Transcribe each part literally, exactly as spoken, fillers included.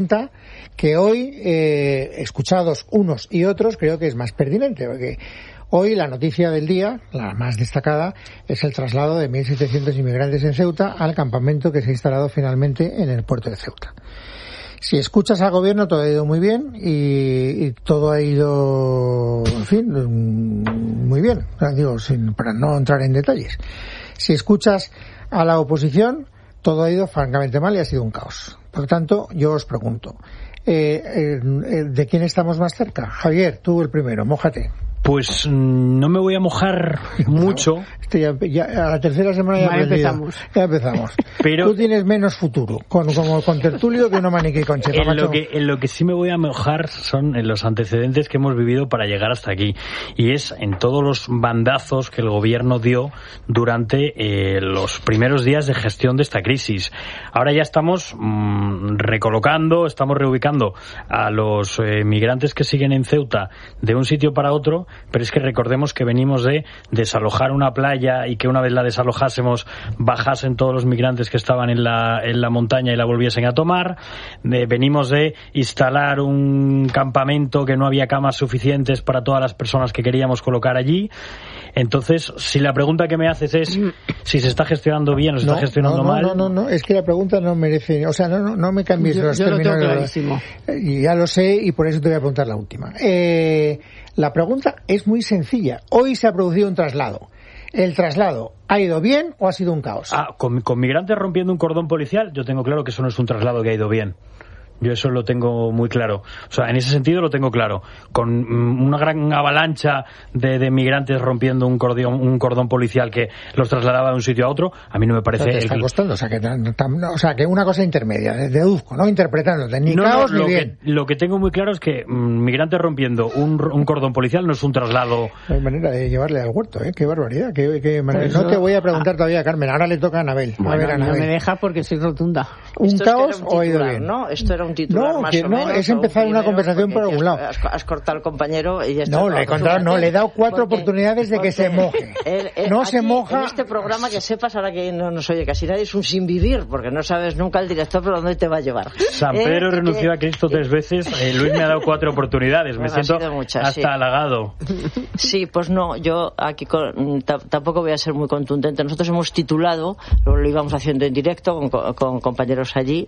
que hoy, eh, escuchados unos y otros, creo que es más pertinente, porque hoy la noticia del día, la más destacada, es el traslado de mil setecientos inmigrantes en Ceuta al campamento que se ha instalado finalmente en el puerto de Ceuta. Si escuchas al gobierno, todo ha ido muy bien y, y todo ha ido, en fin, muy bien, digo, sin, para no entrar en detalles. Si escuchas a la oposición, todo ha ido francamente mal y ha sido un caos. Por lo tanto, yo os pregunto, eh, eh, ¿de quién estamos más cerca? Javier, tú el primero, mójate. Pues no me voy a mojar mucho. Estoy ya, ya, a la tercera semana ya, ya empezamos. Ya empezamos. Pero tú tienes menos futuro con, como con Tertulio que una maniquí con Chepa. En lo, que, en lo que sí me voy a mojar son en los antecedentes que hemos vivido para llegar hasta aquí. Y es en todos los bandazos que el gobierno dio durante eh, los primeros días de gestión de esta crisis. Ahora ya estamos mmm, recolocando, estamos reubicando a los eh, migrantes que siguen en Ceuta de un sitio para otro. Pero es que recordemos que venimos de desalojar una playa y que una vez la desalojásemos bajasen todos los migrantes que estaban en la, en la montaña y la volviesen a tomar. De, venimos de instalar un campamento que no había camas suficientes para todas las personas que queríamos colocar allí. Entonces, si la pregunta que me haces es si se está gestionando bien o se no, está gestionando no, no, mal... No, no, no, es que la pregunta no merece... O sea, no, no, no me cambies yo, los yo términos. Lo tengo clarísimo. Y ya lo sé y por eso te voy a preguntar la última. Eh, la pregunta es muy sencilla. Hoy se ha producido un traslado. ¿El traslado ha ido bien o ha sido un caos? Ah, con, con migrantes rompiendo un cordón policial, yo tengo claro que eso no es un traslado que ha ido bien. Yo eso lo tengo muy claro. O sea, en ese sentido lo tengo claro. Con una gran avalancha de, de migrantes rompiendo un cordón, un cordón policial que los trasladaba de un sitio a otro, a mí no me parece... O sea, te está el... costando, o sea, que, o sea, que una cosa intermedia, deduzco, ¿no? Interpretándote, ni no, caos no, ni lo bien. Que, lo que tengo muy claro es que mmm, migrantes rompiendo un, un cordón policial no es un traslado... No hay manera de llevarle al huerto, ¿eh? Qué barbaridad. Qué, qué manera. Pues no te voy a preguntar todavía, Carmen, ahora le toca a Anabel. Bueno, a ver, Anabel. no me deja porque soy rotunda. ¿Un Esto caos es que o ha ido titular, bien? ¿no? Esto era un titular no, más que, o no, menos. es empezar una conversación por algún lado. Has, has cortado al compañero y ya está. No, le he contado, no, le he dado cuatro porque, oportunidades de que se moje. Él, él, no aquí, se moja. En este programa, que sepas, ahora que no nos oye casi nadie, es un sin vivir, porque no sabes nunca el director por dónde te va a llevar. San Pedro eh, renunció que, a Cristo tres veces, eh, Luis me ha dado cuatro oportunidades, me bueno, siento muchas, hasta sí. halagado. Sí, pues no, yo aquí con, t- tampoco voy a ser muy contundente. Nosotros hemos titulado, lo íbamos haciendo en directo con, con, con compañeros allí,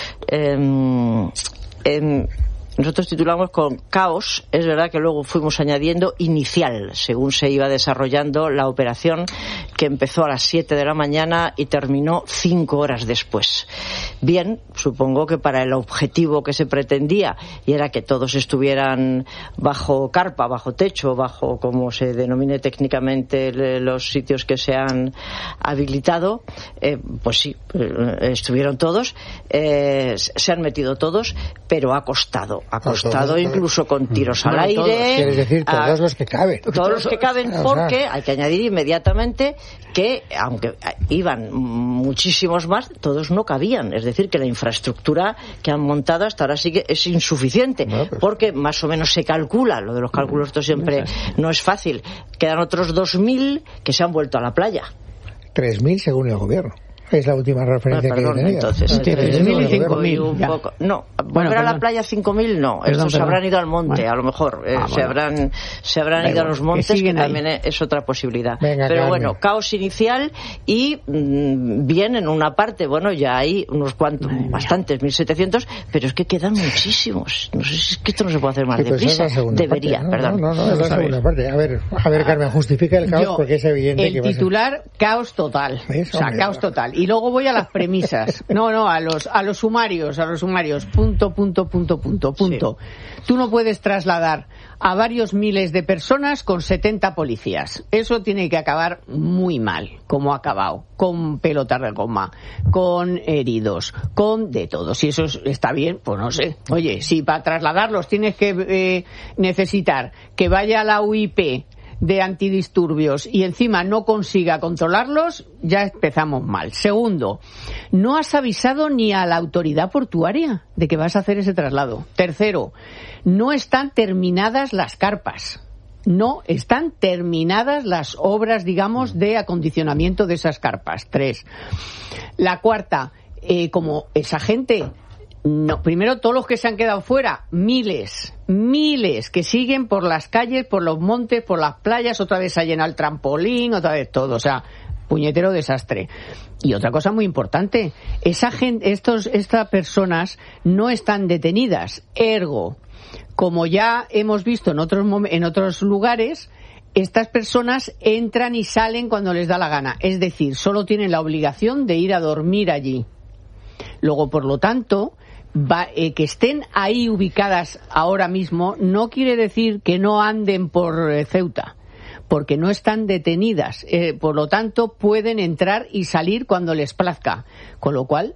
eh, eh, nosotros titulamos con caos. Es verdad que luego fuimos añadiendo inicial, según se iba desarrollando la operación, que empezó a las siete de la mañana y terminó cinco horas después. Bien, supongo que para el objetivo que se pretendía, y era que todos estuvieran bajo carpa, bajo techo, bajo como se denomine técnicamente los sitios que se han habilitado, eh, pues sí, estuvieron todos, eh, se han metido todos, pero ha costado. Ha costado incluso con tiros al aire. Quieres decir, todos los que caben. Todos los que caben, porque hay que añadir inmediatamente que, aunque iban muchísimos más, todos no cabían. Es decir, que la infraestructura que han montado hasta ahora sí que es insuficiente. Bueno, pues, porque más o menos se calcula, lo de los cálculos esto siempre no es fácil. Quedan otros dos mil que se han vuelto a la playa. tres mil según el gobierno. Es la última referencia ah, perdón, que he tenido. Entonces, tres mil y cinco mil. No, bueno, volver a la playa cinco mil no. Perdón, Estos perdón. se habrán ido al monte, bueno. a lo mejor. Eh, ah, se, bueno. habrán, se habrán ido a los montes, que, que también ahí. es otra posibilidad. Venga, Pero Carmen. bueno, caos inicial y mmm, bien en una parte, bueno, ya hay unos cuantos, Ay, bastantes, mil setecientos, pero es que quedan muchísimos. No sé si es que esto no se puede hacer más sí, pues deprisa. Es Debería, parte, ¿no? perdón. No, no, no, es la segunda parte. A ver, a ver, Carmen, justifica el caos Yo, porque es evidente el que va titular, a ser... caos total. ¿Ves? O sea, Hombre, caos total. Y luego voy a las premisas. No, no, a los a los sumarios, a los sumarios. Punto, punto, punto, punto, punto. Sí. Tú no puedes trasladar a varios miles de personas con setenta policías. Eso tiene que acabar muy mal, como ha acabado, con pelotas de goma, con heridos, con de todo. Si eso está bien, pues no sé. Oye, si para trasladarlos tienes que eh, necesitar que vaya la U I P de antidisturbios y encima no consiga controlarlos, ya empezamos mal. Segundo, no has avisado ni a la autoridad portuaria de que vas a hacer ese traslado. Tercero, no están terminadas las carpas. No están terminadas las obras, digamos, de acondicionamiento de esas carpas. Tres. La cuarta, eh, como esa gente No, primero todos los que se han quedado fuera, miles, miles que siguen por las calles, por los montes, por las playas, otra vez se ha llenado el trampolín, otra vez todo, o sea, puñetero desastre. Y otra cosa muy importante, esa gente, estos, estas personas no están detenidas, ergo, como ya hemos visto en otros en otros lugares, estas personas entran y salen cuando les da la gana, es decir, solo tienen la obligación de ir a dormir allí. Luego, por lo tanto, Va, eh, que estén ahí ubicadas ahora mismo no quiere decir que no anden por eh, Ceuta, porque no están detenidas, eh, por lo tanto pueden entrar y salir cuando les plazca, con lo cual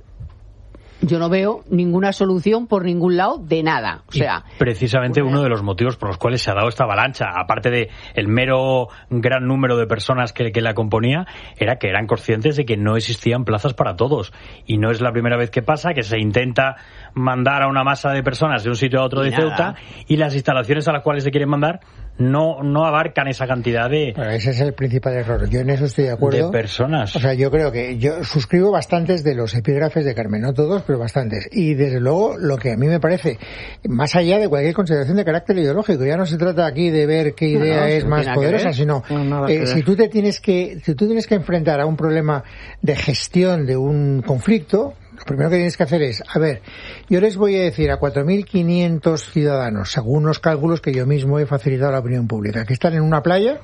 yo no veo ninguna solución por ningún lado de nada. O sea, y precisamente uno de los motivos por los cuales se ha dado esta avalancha, aparte de el mero gran número de personas que, que la componía, era que eran conscientes de que no existían plazas para todos. Y no es la primera vez que pasa, que se intenta mandar a una masa de personas de un sitio a otro de Ceuta, y las instalaciones a las cuales se quieren mandar no no abarcan esa cantidad de... Bueno, ese es el principal error. Yo en eso estoy de acuerdo. De personas. O sea, yo creo que yo suscribo bastantes de los epígrafes de Carmen, no todos, pero bastantes. Y desde luego, lo que a mí me parece, más allá de cualquier consideración de carácter ideológico, ya no se trata aquí de ver qué idea no, no, es más poderosa, sino no, eh, si tú te tienes que, si tú tienes que enfrentar a un problema de gestión de un conflicto, lo primero que tienes que hacer es, a ver, yo les voy a decir a cuatro mil quinientos ciudadanos, según los cálculos que yo mismo he facilitado a la opinión pública, que están en una playa,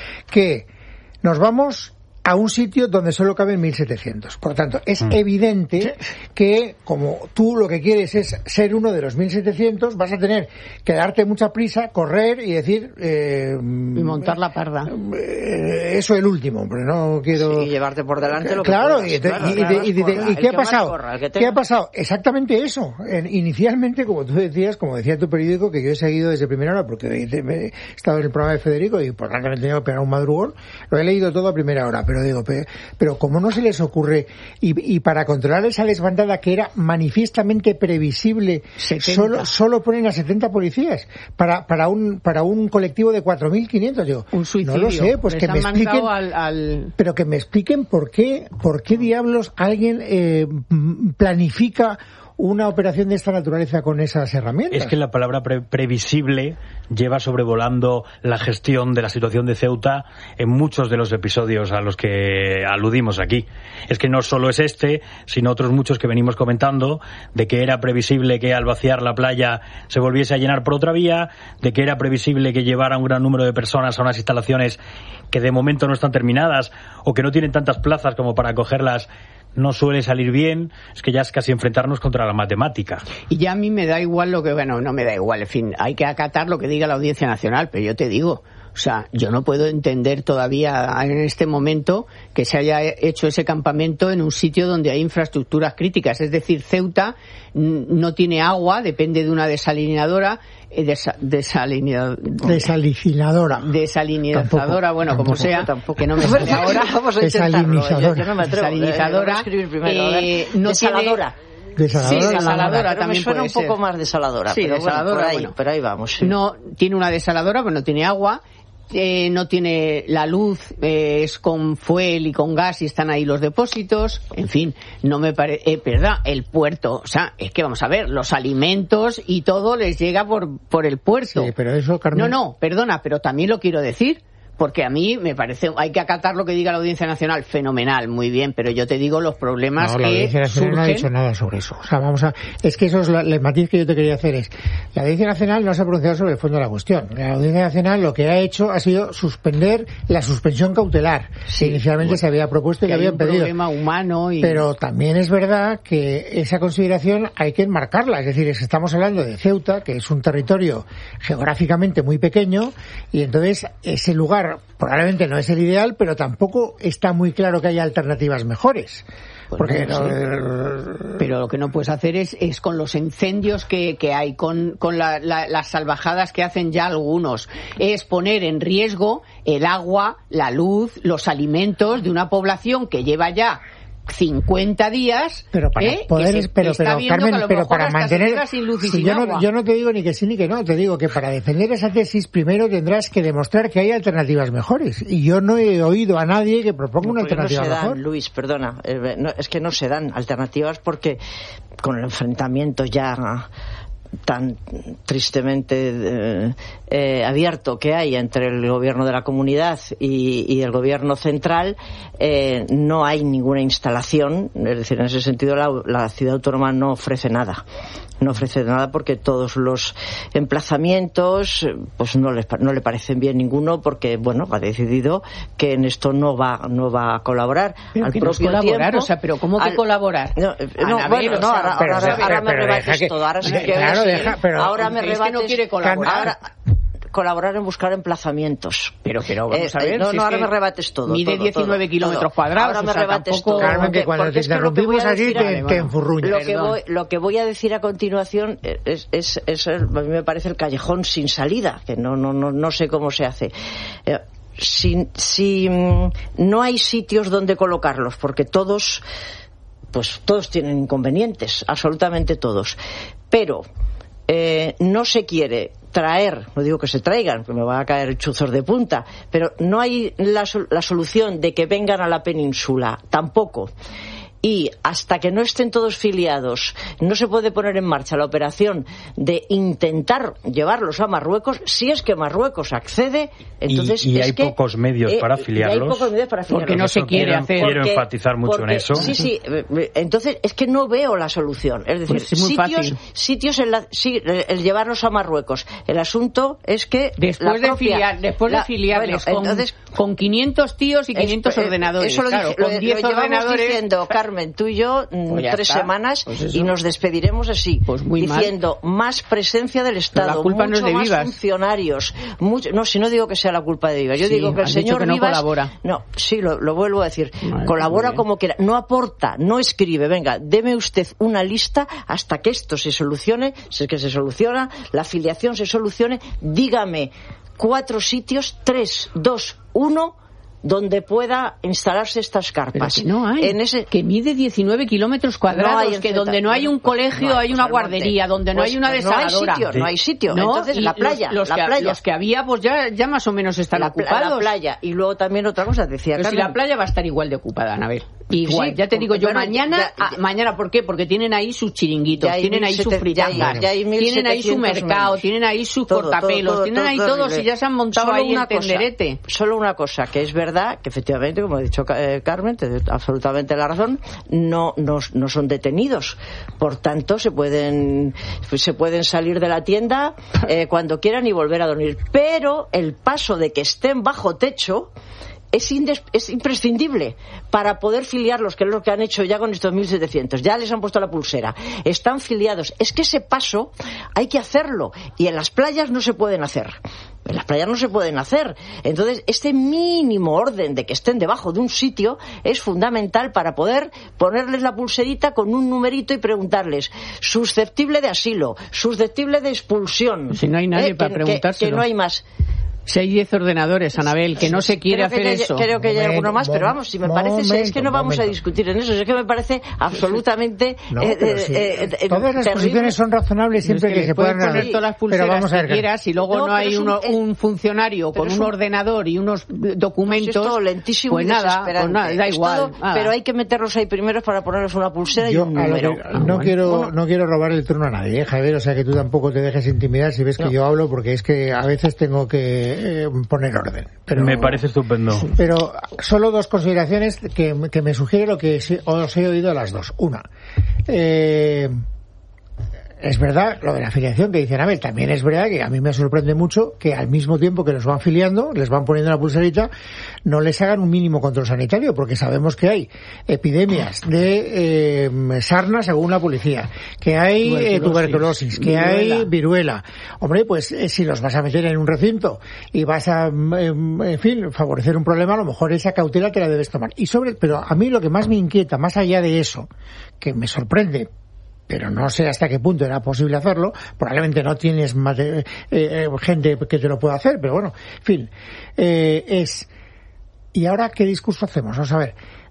que nos vamos a un sitio donde solo caben mil setecientos. Por lo tanto, es mm. evidente que, como tú lo que quieres es ser uno de los mil setecientos, vas a tener que darte mucha prisa, correr y decir... Eh, y montar la parda. Eh, eso el último, pero no quiero... Sí, y llevarte por delante lo que claro, puedas. Y, Claro, y, claro, y, y, y, y ¿qué ha pasado? Corra, ¿Qué ha pasado? Exactamente eso. Inicialmente, como tú decías, como decía tu periódico, que yo he seguido desde primera hora, porque he estado en el programa de Federico y por tanto me he tenido que pegar un madrugón, lo he leído todo a primera hora, pero Pero digo, pero, pero como no se les ocurre, y, y para controlar esa desbandada que era manifiestamente previsible, solo, solo ponen a setenta policías para, para un, para un colectivo de cuatro mil quinientos. Digo, un suicidio. No lo sé, pues les que me expliquen, al, al... pero que me expliquen por qué, por qué diablos alguien eh, planifica una operación de esta naturaleza con esas herramientas. Es que la palabra pre- previsible lleva sobrevolando la gestión de la situación de Ceuta en muchos de los episodios a los que aludimos aquí. Es que no solo es este, sino otros muchos que venimos comentando, de que era previsible que al vaciar la playa se volviese a llenar por otra vía, de que era previsible que llevara un gran número de personas a unas instalaciones que de momento no están terminadas o que no tienen tantas plazas como para acogerlas. No suele salir bien, es que ya es casi enfrentarnos contra la matemática. Y ya a mí me da igual lo que, bueno, no me da igual, en fin, hay que acatar lo que diga la Audiencia Nacional, pero yo te digo, o sea, yo no puedo entender todavía en este momento que se haya hecho ese campamento en un sitio donde hay infraestructuras críticas, es decir, Ceuta no tiene agua, depende de una desalinadora, Desa, desalinadora desalicinadora desalinizadora, bueno, tampoco, como sea, tampoco. que no me sale ahora. Vamos a intentarlo. Yo, yo no me atrevo. Desalinizadora, eh, no desaladora. Tiene... Sí, desaladora pero también me suena puede un poco ser. más desaladora. Sí, pero desaladora, bueno, por ahí, bueno. pero ahí vamos. Sí. No tiene una desaladora, pero no tiene agua. Eh, no tiene la luz, eh, es con fuel y con gas y están ahí los depósitos, en fin, no me parece, eh, verdad, el puerto, o sea, es que vamos a ver, los alimentos y todo les llega por, por el puerto. Sí, pero eso, Carmen... No, no, perdona, pero también lo quiero decir, porque a mí me parece, hay que acatar lo que diga la Audiencia Nacional, fenomenal, muy bien, pero yo te digo los problemas no, que la Audiencia Nacional surgen... no ha dicho nada sobre eso. O sea, vamos a, es que eso es la, el matiz que yo te quería hacer es, la Audiencia Nacional no se ha pronunciado sobre el fondo de la cuestión. La Audiencia Nacional lo que ha hecho ha sido suspender la suspensión cautelar, sí, que inicialmente bueno, se había propuesto y que habían un pedido. Problema humano y... Pero también es verdad que esa consideración hay que enmarcarla, es decir, es que estamos hablando de Ceuta, que es un territorio geográficamente muy pequeño, y entonces ese lugar probablemente no es el ideal, pero tampoco está muy claro que haya alternativas mejores. Pues Porque no, no, sí. Pero lo que no puedes hacer es, es con los incendios que, que hay, con, con la, la, las salvajadas que hacen ya algunos, es poner en riesgo el agua, la luz, los alimentos de una población que lleva ya cincuenta días, pero para ¿eh? poder, se, pero, pero Carmen, pero para mantener, sin luz y si sin yo, agua. no, yo no te digo ni que sí ni que no, te digo que para defender esa tesis primero tendrás que demostrar que hay alternativas mejores, y yo no he oído a nadie que proponga no, una alternativa no se mejor. Dan, Luis, perdona, eh, no, es que no se dan alternativas porque con el enfrentamiento ya tan tristemente eh, eh, abierto que hay entre el gobierno de la comunidad y, y el gobierno central, eh, no hay ninguna instalación, es decir, en ese sentido la, la ciudad autónoma no ofrece nada. No ofrece nada porque todos los emplazamientos pues no les no le parecen bien ninguno, porque bueno, ha decidido que en esto no va no va a colaborar. Pero al que propio no colaborar, tiempo, o sea, pero ¿cómo que al, colaborar? No, no, Ana, bueno, ver, no, o sea, ahora, pero, ahora, pero, ahora me pero rebates que, todo. Ahora sí que claro, deja, pero, ahora me rebates. Es que no quiere colaborar. Ahora, colaborar en buscar emplazamientos. Pero, pero vamos eh, a ver. No, si no, es ahora que me rebates todo. Mide todo, diecinueve todo, kilómetros todo. cuadrados. Ahora me o sea, rebates tampoco... todo. Carmen, que cuando te interrumpimos allí te, te enfurruñas. Lo que, voy, lo que voy a decir a continuación es, es, es, a mí me parece el callejón sin salida, que no, no, no, no sé cómo se hace. Eh, si, si no hay sitios donde colocarlos, porque todos, pues todos tienen inconvenientes, absolutamente todos, pero eh, no se quiere traer, no digo que se traigan, que me van a caer chuzos de punta, pero no hay la, la solución de que vengan a la península, tampoco. Y hasta que no estén todos filiados, no se puede poner en marcha la operación de intentar llevarlos a Marruecos. Si es que Marruecos accede, entonces y, y es hay que, pocos medios eh, para afiliarlos. Y hay pocos medios para afiliarlos. Porque no se quiere quiero, hacer. Quiero porque, enfatizar mucho porque, en eso. Sí, sí. Entonces es que no veo la solución. Es decir, pues es muy sitios, fácil. sitios en la, sí, el llevarlos a Marruecos. El asunto es que después la de propia, filiar, después la, de filiarles bueno, con, entonces, con quinientos tíos y quinientos es, ordenadores. Eso lo, claro, dije, con lo, diez lo llevamos ordenadores diciendo, Carmen, tú y yo, pues tres está. semanas pues y nos despediremos así, pues muy diciendo mal. Más presencia del Estado, la culpa mucho no es de más Vivas. funcionarios. Mucho, no, si no digo que sea la culpa de Vivas, yo sí, digo que el señor que no Vivas colabora. No, sí, lo, lo vuelvo a decir. Vale, colabora como quiera, no aporta, no escribe. Venga, deme usted una lista hasta que esto se solucione, si es que se soluciona, la afiliación se solucione. Dígame cuatro sitios, tres, dos, uno, donde pueda instalarse estas carpas. Pero que no hay, en ese... que mide diecinueve kilómetros cuadrados, no hay que donde no hay un colegio no hay una guardería, donde no pues, hay una pues desaladora. No hay sitio, no hay sitio. ¿No? Entonces, y la playa, los, los, la que, playa. los que había, pues ya, ya más o menos están la, ocupados. La playa. Y luego también otra cosa, decía Pero si Carmen, la playa va a estar igual de ocupada, Anabel. Igual, sí, ya te digo yo, bueno, mañana, ya, ya, ah, mañana, ¿por qué? Porque tienen ahí sus chiringuitos, tienen ahí sus fritangas, tienen ahí su mercado, menos. tienen ahí sus todo, cortapelos, todo, todo, tienen todo, ahí todos todo, y ya se han montado ahí el tenderete. Solo una cosa, que es verdad, que efectivamente, como ha dicho eh, Carmen, te doy absolutamente la razón, no, no, no son detenidos. Por tanto, se pueden, se pueden salir de la tienda eh, cuando quieran y volver a dormir. Pero el paso de que estén bajo techo Es, indes, es imprescindible para poder filiarlos, que es lo que han hecho ya con estos mil setecientos. Ya les han puesto la pulsera. Están filiados. Es que ese paso hay que hacerlo. Y en las playas no se pueden hacer. En las playas no se pueden hacer. Entonces, este mínimo orden de que estén debajo de un sitio es fundamental para poder ponerles la pulserita con un numerito y preguntarles susceptible de asilo, susceptible de expulsión. Si no hay nadie eh, para que, preguntárselo. Que, que no hay más. Si hay diez ordenadores, Anabel, que no se quiere creo hacer que eso. Ya, creo que hay momento, alguno más, pero vamos, si me momento, parece, es que no vamos momento. a discutir en eso, es que me parece absolutamente... No, eh, pero sí, eh, eh, todas las terrible. posiciones son razonables siempre es que, que se puedan poner hacer. todas las pulseras Pero vamos a ver, que quieras y luego no, No, hay pero es uno, un- un funcionario con pero es un un- ordenador y unos documentos. Pues es todo lentísimo pues y nada, desesperante. pues nada, da Es igual. todo, nada. pero hay que meterlos ahí primero para ponerles una pulsera yo y un a lo número. que- Ah, no bueno. quiero Bueno. no quiero robar el turno a nadie, ¿eh, Javier? O sea que tú tampoco te dejes intimidar si ves que No. yo hablo, porque es que a veces tengo que eh, poner orden. Pero, Me parece estupendo. Pero solo dos consideraciones que, que me sugiere lo que sí- os he oído a las dos. Una, eh, es verdad lo de la afiliación que dice Anabel, también es verdad que a mí me sorprende mucho que al mismo tiempo que los van filiando, les van poniendo la pulserita, no les hagan un mínimo control sanitario, porque sabemos que hay epidemias de eh, sarna según la policía, que hay tuberculosis, eh, tuberculosis que viruela. hay viruela. Hombre, pues eh, si los vas a meter en un recinto y vas a, eh, en fin, favorecer un problema, a lo mejor esa cautela te la debes tomar. Y sobre, pero a mí lo que más me inquieta, más allá de eso, que me sorprende, pero no sé hasta qué punto era posible hacerlo, probablemente no tienes más de, eh, eh, gente que te lo pueda hacer, pero bueno, en fin, eh, es, ¿y ahora qué discurso hacemos? Vamos a ver,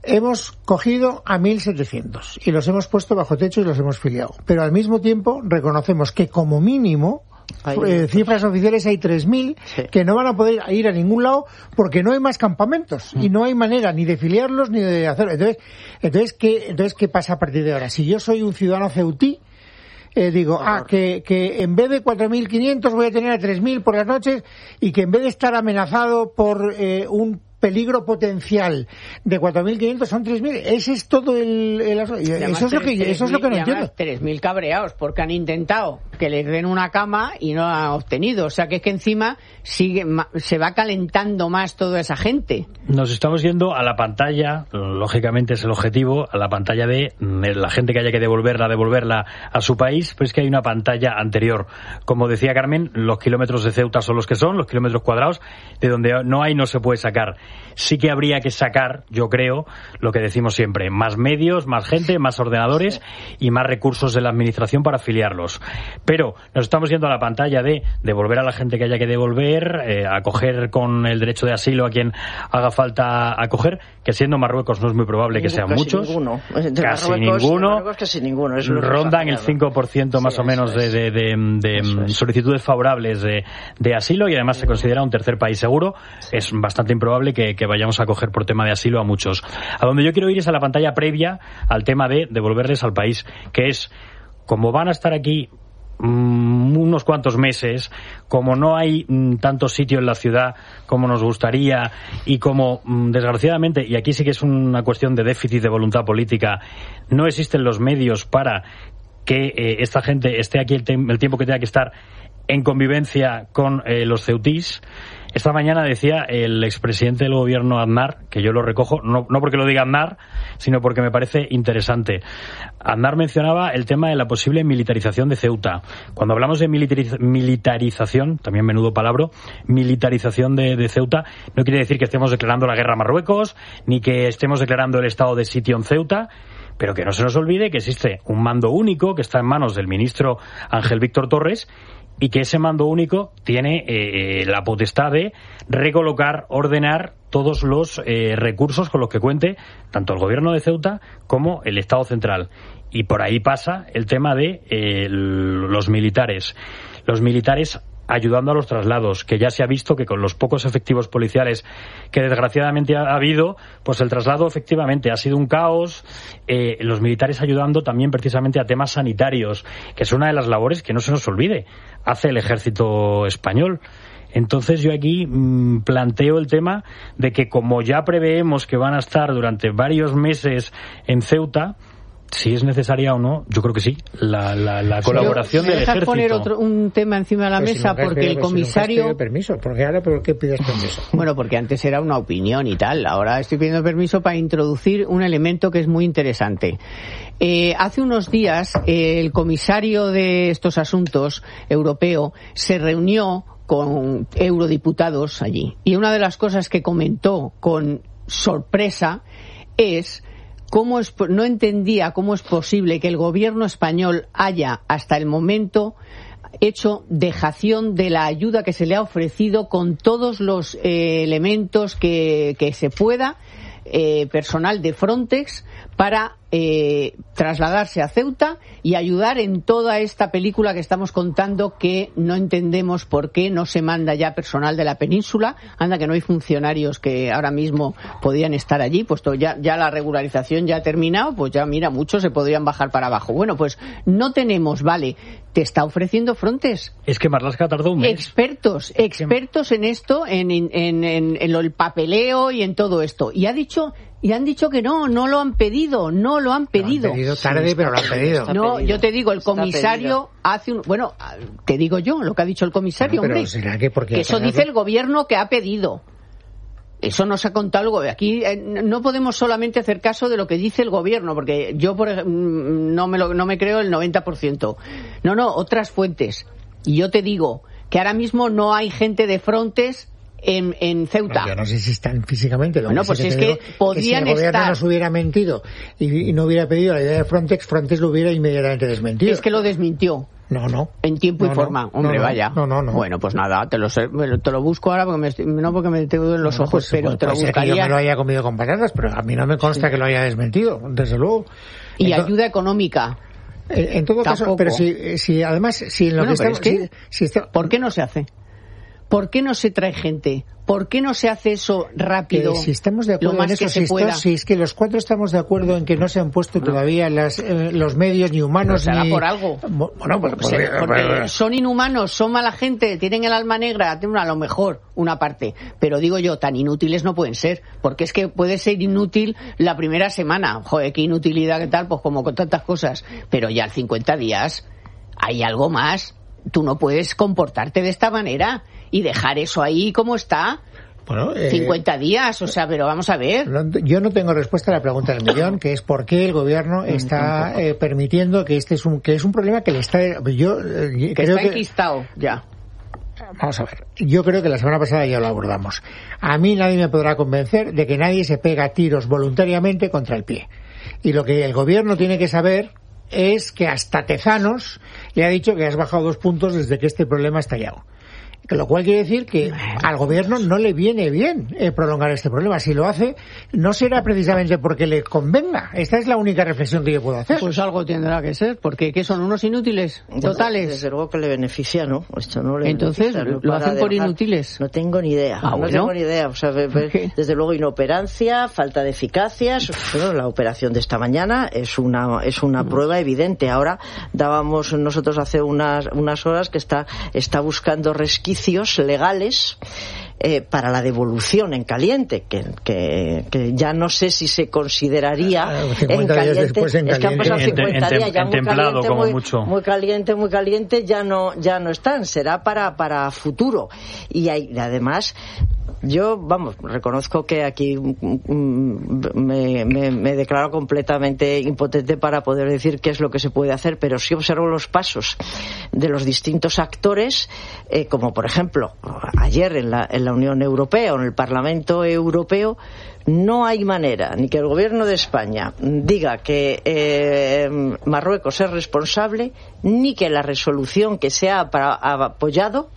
hemos cogido a mil setecientos y los hemos puesto bajo techo y los hemos filiado. Pero al mismo tiempo reconocemos que como mínimo, eh, cifras oficiales, hay tres mil sí. que no van a poder ir a ningún lado porque no hay más campamentos mm. y no hay manera ni de filiarlos ni de hacerlo. Entonces, entonces, ¿qué, entonces, ¿qué pasa a partir de ahora? Si yo soy un ciudadano ceutí, Eh, digo, ah, que, que en vez de cuatro mil quinientos voy a tener a tres mil por las noches y que en vez de estar amenazado por eh, un peligro potencial de cuatro mil quinientos son tres mil. Ese es todo el... el eso, es lo que, eso es lo que no entiendo. tres mil cabreados porque han intentado que les den una cama y no la han obtenido. O sea que es que encima sigue, se va calentando más toda esa gente. Nos estamos yendo a la pantalla, lógicamente es el objetivo, a la pantalla de la gente que haya que devolverla, devolverla a su país, pero es que hay una pantalla anterior. Como decía Carmen, los kilómetros de Ceuta son los que son, los kilómetros cuadrados, de donde no hay no se puede sacar. Sí que habría que sacar, yo creo, lo que decimos siempre, más medios, más gente, más ordenadores y más recursos de la administración para afiliarlos. Pero nos estamos yendo a la pantalla de devolver a la gente que haya que devolver, eh, acoger con el derecho de asilo a quien haga falta acoger, que siendo Marruecos no es muy probable que sean casi muchos. Ninguno. Casi Marruecos, ninguno. Marruecos casi ninguno. Es rondan el cinco por ciento más sí, o menos de, de, de, de es. solicitudes favorables de, de asilo y además sí. se considera un tercer país seguro. Sí. Es bastante improbable que, que vayamos a acoger por tema de asilo a muchos. A donde yo quiero ir es a la pantalla previa al tema de devolverles al país, que es, como van a estar aquí mmm, unos cuantos meses, como no hay mmm, tanto sitio en la ciudad como nos gustaría y como mmm, desgraciadamente, y aquí sí que es una cuestión de déficit de voluntad política, no existen los medios para que eh, esta gente esté aquí el, te- el tiempo que tenga que estar en convivencia con eh, los ceutís. Esta mañana decía el expresidente del gobierno Aznar, que yo lo recojo, no, no porque lo diga Aznar, sino porque me parece interesante. Aznar mencionaba el tema de la posible militarización de Ceuta. Cuando hablamos de militariz- militarización, también menudo palabra, militarización de, de Ceuta, no quiere decir que estemos declarando la guerra a Marruecos, ni que estemos declarando el estado de sitio en Ceuta, pero que no se nos olvide que existe un mando único que está en manos del ministro Ángel Víctor Torres y que ese mando único tiene eh, la potestad de recolocar, ordenar todos los eh, recursos con los que cuente tanto el gobierno de Ceuta como el Estado central. Y por ahí pasa el tema de eh, los militares. Los militares ayudando a los traslados, que ya se ha visto que con los pocos efectivos policiales que desgraciadamente ha habido, pues el traslado efectivamente ha sido un caos, eh, los militares ayudando también precisamente a temas sanitarios, que es una de las labores que no se nos olvide, hace el ejército español. Entonces yo aquí mmm, planteo el tema de que como ya preveemos que van a estar durante varios meses en Ceuta, si es necesaria o no, yo creo que sí, la, la, la colaboración yo, del ejército. poner otro, un tema encima de la pues mesa si porque pidido, el comisario... Si permiso, porque ahora ¿por qué pides permiso? Bueno, porque antes era una opinión y tal, ahora estoy pidiendo permiso para introducir un elemento que es muy interesante. Eh, hace unos días eh, el comisario de estos asuntos europeo se reunió con eurodiputados allí y una de las cosas que comentó con sorpresa es cómo es, no entendía cómo es posible que el gobierno español haya hasta el momento hecho dejación de la ayuda que se le ha ofrecido con todos los eh, elementos que, que se pueda, eh, personal de Frontex para eh, trasladarse a Ceuta y ayudar en toda esta película que estamos contando, que no entendemos por qué no se manda ya personal de la península. Anda que no hay funcionarios que ahora mismo podían estar allí, puesto ya, ya la regularización ya ha terminado, pues ya mira, muchos se podrían bajar para abajo. Bueno, pues no tenemos, vale, te está ofreciendo Frontex. Es que Marlaska tardó un mes. Expertos, expertos en esto, en, en, en, en, en lo, el papeleo y en todo esto. Y ha dicho... Y han dicho que no, no lo han pedido, no lo han pedido. Lo han pedido tarde, sí, pero lo han pedido. No, yo te digo, el comisario hace un... Bueno, te digo yo lo que ha dicho el comisario, bueno, pero hombre. ¿será que, porque que eso dice el gobierno que ha pedido. Eso nos ha contado el gobierno. Aquí eh, no podemos solamente hacer caso de lo que dice el gobierno, porque yo por ejemplo, no me, lo, no me creo el noventa por ciento. No, no, otras fuentes. Y yo te digo que ahora mismo no hay gente de Frontex En, en Ceuta. No, yo no sé si están físicamente. Lo bueno, que pues sí es que que digo, podían que si el gobierno estar. nos hubiera mentido y, y no hubiera pedido la idea de Frontex, Frontex lo hubiera inmediatamente desmentido. Es que lo desmintió. No, no. En tiempo no, y forma. No, Hombre, no, vaya. No, no, no. Bueno, pues nada, te lo, sé, te lo busco ahora porque me estoy, no porque me tengo en los bueno, ojos, pues, pero pues, te lo puede ser buscaría. que yo me lo haya comido con patatas, pero a mí no me consta sí. que lo haya desmentido, desde luego. Y Entonces, ayuda económica. En, en todo Tampoco. caso, pero si, si además, si en lo bueno, que estamos... Es que, si, si está... ¿por qué no se hace? ¿Por qué no se trae gente? ¿Por qué no se hace eso rápido? Eh, si estamos de acuerdo lo más en eso, que se si, pueda. Está, si es que los cuatro estamos de acuerdo en que no se han puesto no. todavía las, eh, los medios ni humanos pero será ni... por algo. Bueno, pues, pues, pues, porque pues, son inhumanos, son mala gente, tienen el alma negra, tienen a lo mejor una parte. Pero digo yo, tan inútiles no pueden ser, porque es que puede ser inútil la primera semana. Joder, qué inutilidad, qué tal, pues como con tantas cosas. Pero ya al cincuenta días hay algo más. Tú no puedes comportarte de esta manera y dejar eso ahí como está. Bueno, eh, cincuenta días, o sea, pero vamos a ver. No, yo no tengo respuesta a la pregunta del millón, que es por qué el gobierno está eh, permitiendo que este es un que es un problema que le está yo eh, que creo está enquistado que, ya. Vamos a ver, yo creo que la semana pasada ya lo abordamos. A mí nadie me podrá convencer de que nadie se pega tiros voluntariamente contra el pie. Y lo que el gobierno tiene que saber es que hasta Tezanos le ha dicho que has bajado dos puntos desde que este problema ha estallado. Lo cual quiere decir que al gobierno no le viene bien eh, prolongar este problema. Si lo hace, no será precisamente porque le convenga. Esta es la única reflexión que yo puedo hacer. Pues algo tendrá que ser, porque ¿qué son? ¿Unos inútiles totales? Desde luego que le beneficia, ¿no? Esto no le Entonces, beneficia, ¿lo hacen por dejar. Inútiles? No tengo ni idea. Ah, no bueno. tengo ni idea. O sea, ¿Qué? desde luego inoperancia, falta de eficacia. Bueno, la operación de esta mañana es una es una mm. prueba evidente. Ahora dábamos nosotros hace unas unas horas que está está buscando resquicios legales Eh, para la devolución en caliente, que, que, que ya no sé si se consideraría ah, en caliente, después en es que han pasado cincuenta días, ya muy caliente, como muy, mucho. muy caliente, muy caliente, ya no, ya no están, será para, para futuro. Y, hay, y además, yo, vamos, reconozco que aquí me, me, me declaro completamente impotente para poder decir qué es lo que se puede hacer, pero sí observo los pasos de los distintos actores, eh, como por ejemplo, ayer en la, en la Unión Europea o en el Parlamento Europeo, no hay manera ni que el gobierno de España diga que eh, Marruecos es responsable, ni que la resolución que se ha apoyado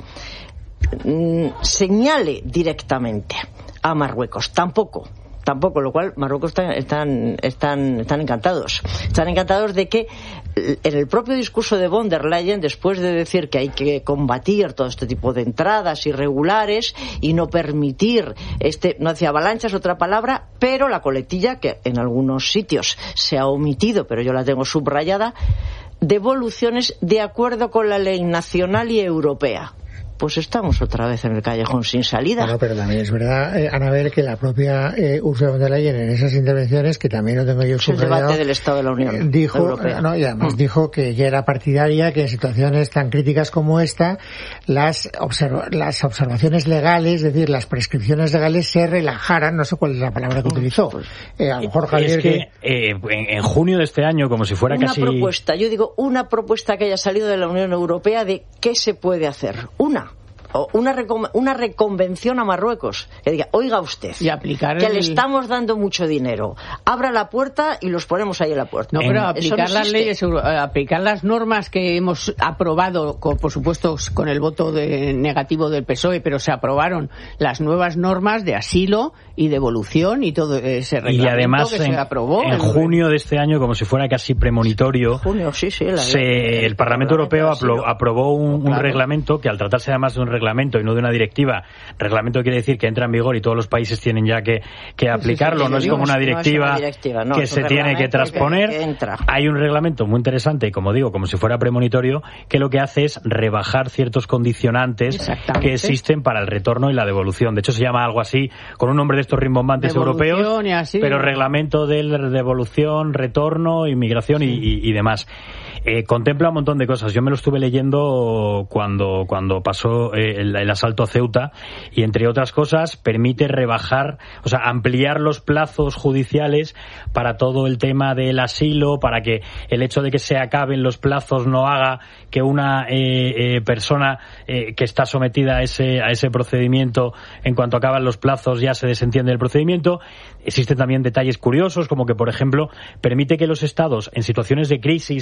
señale directamente a Marruecos, tampoco tampoco, lo cual Marruecos están, están, están, están encantados están encantados de que en el propio discurso de von der Leyen, después de decir que hay que combatir todo este tipo de entradas irregulares y no permitir este, no hacía avalanchas, otra palabra, pero la coletilla que en algunos sitios se ha omitido, pero yo la tengo subrayada, devoluciones de acuerdo con la ley nacional y europea. Pues estamos otra vez en el callejón sin salida. Bueno, pero también es verdad, eh, Anabel, que la propia eh, Ursula von der Leyen en esas intervenciones, que también lo tengo yo subrayado, el debate del Estado de la Unión eh, dijo, Europea. No, y además mm. dijo que ya era partidaria que en situaciones tan críticas como esta, las, observa- las observaciones legales, es decir, las prescripciones legales se relajaran, no sé cuál es la palabra que utilizó. Eh, a lo mejor Javier... Es que, que... Eh, en, en junio de este año, como si fuera una casi... Una propuesta, yo digo, una propuesta que haya salido de la Unión Europea de qué se puede hacer. Una. O una, recom- una reconvención a Marruecos que diga, oiga usted, y aplicar que el... le estamos dando mucho dinero, abra la puerta y los ponemos ahí en la puerta. No, pero en... aplicar no las leyes, aplicar las normas que hemos aprobado, con, por supuesto con el voto de, negativo del P S O E, pero se aprobaron las nuevas normas de asilo y devolución y todo ese reglamento y además, que en, se aprobó en, en junio de este año, como si fuera casi premonitorio, junio, sí, sí, la se, el, el Parlamento Europeo aprobó, aprobó un, claro. un reglamento que, al tratarse además de un reglamento y no de una directiva, reglamento quiere decir que entra en vigor y todos los países tienen ya que, que aplicarlo, sí, sí, sí, no, es como una directiva, no es una directiva no, que se tiene que transponer. Que, que Hay un reglamento muy interesante y, como digo, como si fuera premonitorio, que lo que hace es rebajar ciertos condicionantes que existen para el retorno y la devolución. De hecho, se llama algo así, con un nombre de estos rimbombantes europeos, pero reglamento de devolución, retorno, inmigración sí. y, y, y demás. Eh, contempla un montón de cosas. Yo me lo estuve leyendo cuando, cuando pasó eh, el, el asalto a Ceuta, y entre otras cosas permite rebajar, o sea, ampliar los plazos judiciales para todo el tema del asilo, para que el hecho de que se acaben los plazos no haga que una eh, eh, persona eh, que está sometida a ese, a ese procedimiento, en cuanto acaban los plazos ya se desentiende del procedimiento. Existen también detalles curiosos, como que, por ejemplo, permite que los estados en situaciones de crisis como esta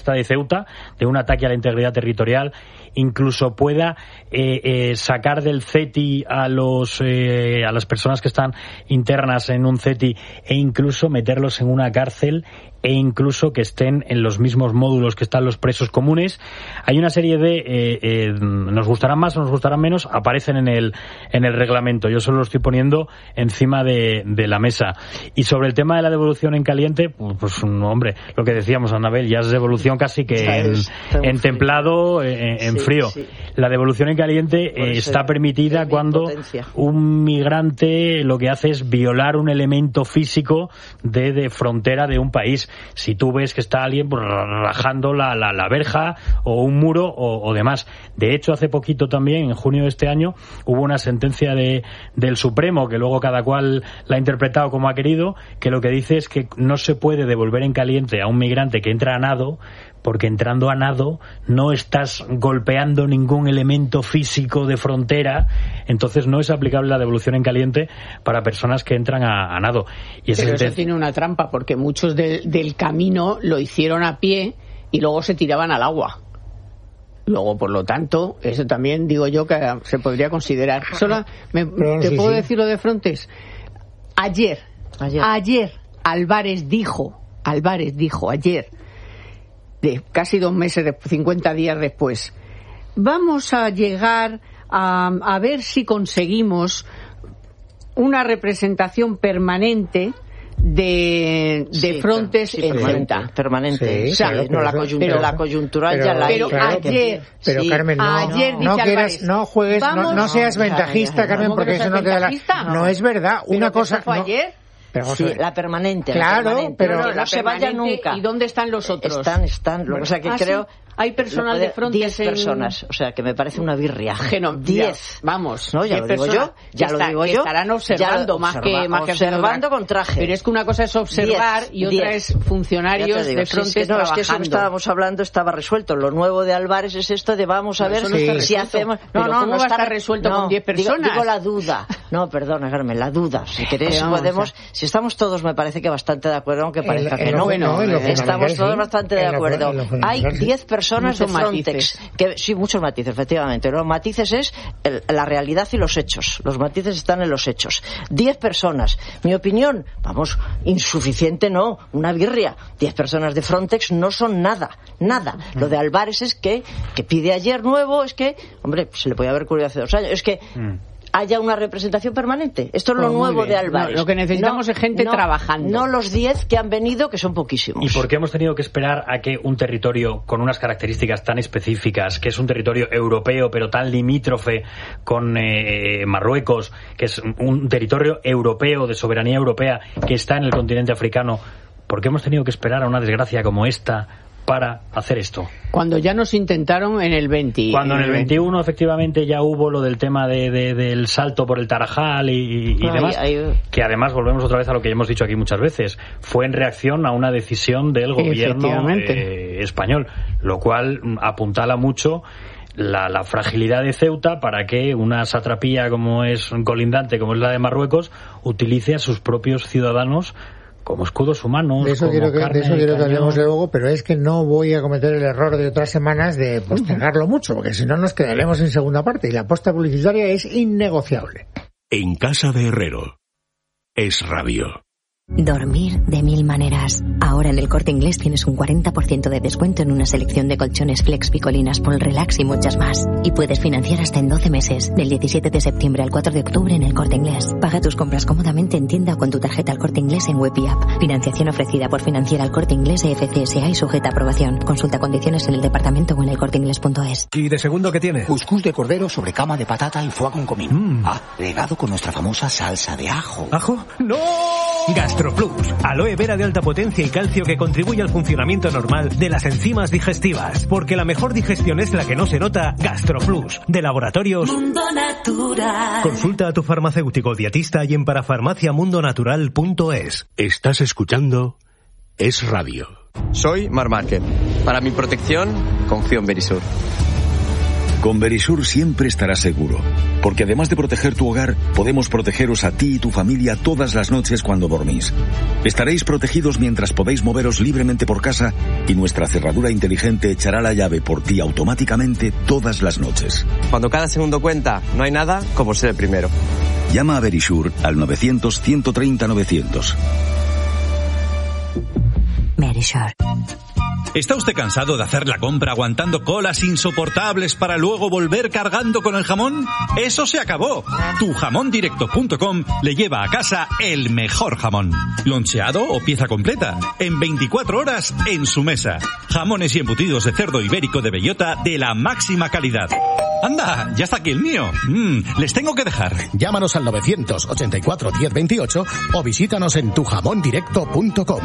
esta de Ceuta, de un ataque a la integridad territorial, incluso pueda eh, eh, sacar del C E T I a los eh, a las personas que están internas en un C E T I e incluso meterlos en una cárcel e incluso que estén en los mismos módulos que están los presos comunes. Hay una serie de eh, eh, nos gustarán más o nos gustarán menos, aparecen en el en el reglamento. Yo solo lo estoy poniendo encima de, de la mesa. Y sobre el tema de la devolución en caliente, pues, pues hombre, lo que decíamos, Anabel, ya es devolución casi que en, en templado, en, en sí, frío. Sí. La devolución en caliente eh, está permitida cuando un migrante lo que hace es violar un elemento físico de, de frontera de un país. Si tú ves que está alguien pues, rajando la, la, la verja o un muro o, o demás. De hecho, hace poquito también, en junio de este año, hubo una sentencia de, del Supremo, que luego cada cual la ha interpretado como ha querido, que lo que dice es que no se puede devolver en caliente a un migrante que entra a nado, porque entrando a nado no estás golpeando ningún elemento físico de frontera, entonces no es aplicable la devolución en caliente para personas que entran a, a nado. Y Pero eso tiene una trampa, porque muchos de, del camino lo hicieron a pie y luego se tiraban al agua. Luego, por lo tanto, eso también digo yo que se podría considerar. Solo me, te sí, puedo sí. decir lo de Frontex. Ayer, ayer, ayer Álvarez dijo, Álvarez dijo ayer, de casi dos meses, de cincuenta días después, vamos a llegar a, a ver si conseguimos una representación permanente de, de sí, Frontex sí, en permanente, Ceuta. permanente. Sí, o sea, claro, no la eso, coyuntura, pero, la coyuntural pero, ya la pero hay. claro, ayer, pero sí, Carmen, no, ayer no, dice quieras, Álvarez, no juegues, vamos, no, no seas no, ventajista, ya, ya, ya. Carmen, ¿Cómo que porque no eso seas no te da la... ventajista? No es verdad, Pero una que cosa... eso fue no, ayer. pero vamos Sí, a ver. la permanente. Claro, la permanente. pero- No, no, la se vaya permanente, nunca. ¿Y dónde están los otros? Están, están. Lo que pasa que ¿Ah, creo... sí? Hay personal de Frontex diez en... personas, o sea, que me parece una birria. Geno- diez. Vamos. No, ya diez lo digo personas yo, ya que lo está- digo que yo. estarán observando Ya más observa- que más que observando haciendo- con traje. Pero es que una cosa es observar Diez, y otra diez. es funcionarios Ya te digo, de sí, Frontex sí, no, es que trabajando. eso que estábamos hablando estaba resuelto. Lo nuevo de Álvarez es esto de vamos a No, ver eso no está si resuelto. hacemos... Pero ¿cómo va a está estar resuelto con diez digo- personas? Digo, la duda. No, perdona, Carmen, la duda. Si queréis Pero vamos, podemos... o sea, Si estamos todos, me parece que bastante de acuerdo, aunque parezca En- que en no. lo- no, en lo Estamos fundamental, todos sí. bastante de En lo- acuerdo. en lo Hay fundamental, sí. diez personas de Muchos Frontex. matices. Que, sí, muchos matices, efectivamente. Los matices es el- la realidad y los hechos. Los matices están en los hechos. Diez personas. Mi opinión, vamos, insuficiente no, una birria. Diez personas de Frontex no son nada, nada. Lo de Álvarez es que, que pide ayer nuevo, es que, hombre, se le podía haber ocurrido hace dos años, es que haya una representación permanente. Esto es lo Pues muy nuevo bien. de Álvarez. No, lo que necesitamos es gente trabajando. No los diez que han venido, que son poquísimos. ¿Y por qué hemos tenido que esperar a que un territorio con unas características tan específicas, que es un territorio europeo pero tan limítrofe con eh, Marruecos, que es un territorio europeo de soberanía europea que está en el continente africano, por qué hemos tenido que esperar a una desgracia como esta para hacer esto? Cuando ya nos intentaron en el veinte. Cuando en el veintiuno efectivamente ya hubo lo del tema de, de, del salto por el Tarajal y, y Ay, demás, ay. que además volvemos otra vez a lo que ya hemos dicho aquí muchas veces, fue en reacción a una decisión del gobierno eh, español, lo cual apuntala mucho la, la fragilidad de Ceuta para que una satrapía como es colindante, como es la de Marruecos, utilice a sus propios ciudadanos como escudos humanos. De eso como quiero que, carne de eso de quiero que cañón. hablemos luego, pero es que no voy a cometer el error de otras semanas de postergarlo mucho, porque si no nos quedaremos en segunda parte y la apuesta publicitaria es innegociable. En casa de Herrero. Es Radio. Dormir de mil maneras. Ahora en el Corte Inglés tienes un cuarenta por ciento de descuento en una selección de colchones Flex, Picolinas, Pol Relax y muchas más. Y puedes financiar hasta en doce meses, del diecisiete de septiembre al cuatro de octubre en el Corte Inglés. Paga tus compras cómodamente en tienda o con tu tarjeta al Corte Inglés en web y app. Financiación ofrecida por Financiera al Corte Inglés e F C S A y sujeta a aprobación. Consulta condiciones en el departamento o en el corte inglés punto es. ¿Y de segundo qué tiene? Cuscús de cordero sobre cama de patata y foie con comino. Mm. Ah, regado con nuestra famosa salsa de ajo. ¿Ajo? ¡No! GastroPlus, aloe vera de alta potencia y calcio que contribuye al funcionamiento normal de las enzimas digestivas. Porque la mejor digestión es la que no se nota. GastroPlus, de Laboratorios Mundo Natural. Consulta a tu farmacéutico dietista y en parafarmacia mundo natural punto es. Estás escuchando Es Radio. Soy Mar Márquez. Para mi protección, confío en Verisur. Con Verisure siempre estarás seguro, porque además de proteger tu hogar, podemos protegeros a ti y tu familia todas las noches cuando dormís. Estaréis protegidos mientras podéis moveros libremente por casa y nuestra cerradura inteligente echará la llave por ti automáticamente todas las noches. Cuando cada segundo cuenta, no hay nada como ser el primero. Llama a Verisure al novecientos, ciento treinta, novecientos. Verisure. ¿Está usted cansado de hacer la compra aguantando colas insoportables para luego volver cargando con el jamón? ¡Eso se acabó! tu jamón directo punto com le lleva a casa el mejor jamón. Loncheado o pieza completa. En veinticuatro horas en su mesa. Jamones y embutidos de cerdo ibérico de bellota de la máxima calidad. ¡Anda! ¡Ya está aquí el mío! Mm, les tengo que dejar. Llámanos al novecientos ochenta y cuatro diez veintiocho o visítanos en tu jamón directo punto com.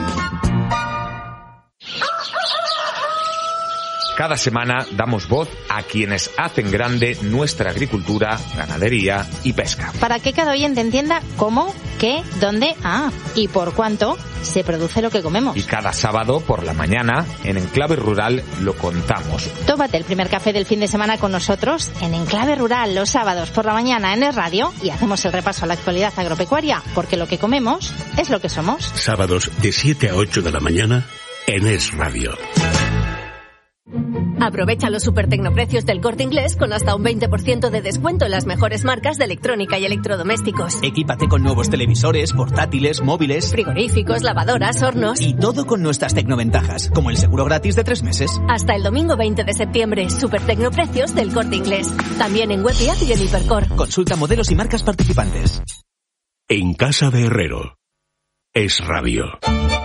Cada semana damos voz a quienes hacen grande nuestra agricultura, ganadería y pesca. Para que cada oyente entienda cómo, qué, dónde, ah, y por cuánto se produce lo que comemos. Y cada sábado por la mañana, en Enclave Rural, lo contamos. Tómate el primer café del fin de semana con nosotros en Enclave Rural los sábados por la mañana en Es Radio y hacemos el repaso a la actualidad agropecuaria, porque lo que comemos es lo que somos. Sábados de siete a ocho de la mañana en Es Radio. Aprovecha los super tecnoprecios del Corte Inglés con hasta un veinte por ciento de descuento en las mejores marcas de electrónica y electrodomésticos. Equípate con nuevos televisores, portátiles, móviles, frigoríficos, lavadoras, hornos. Y todo con nuestras tecnoventajas, como el seguro gratis de tres meses. Hasta el domingo veinte de septiembre, super tecnoprecios del Corte Inglés. También en web y app y en Hipercor. Consulta modelos y marcas participantes. En casa de Herrero. Es Radio.